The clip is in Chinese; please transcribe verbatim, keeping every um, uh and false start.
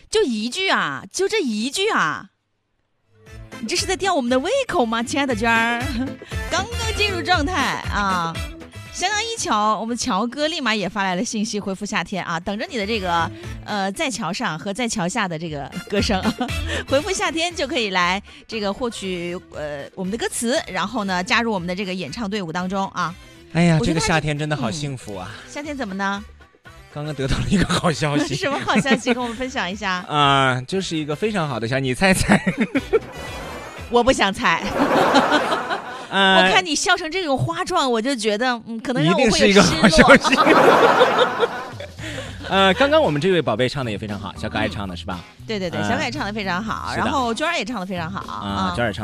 就一句啊，就这一句啊，你这是在吊我们的胃口吗，亲爱的娟儿？刚刚进入状态啊。香港一桥，我们乔哥立马也发来了信息回复夏天啊，等着你的这个呃在桥上和在桥下的这个歌声，回复夏天就可以来这个获取呃我们的歌词，然后呢加入我们的这个演唱队伍当中啊。 哎呀，这个夏天真的好幸福啊！ 嗯、夏天怎么呢？ 刚刚得到了一个好消息。 什么好消息？跟我们分享一下。 啊、呃，就是一个非常好的消息，你猜猜。 我不想猜。 呃、 我看你笑成这种花状，我就觉得嗯，可能让我会有一定是一个好消息。呃，刚刚我们这位宝贝唱的也非常好，小可爱唱的是吧？ 对对对，小可爱唱的非常好，然后娟儿也唱的非常好啊，娟儿唱。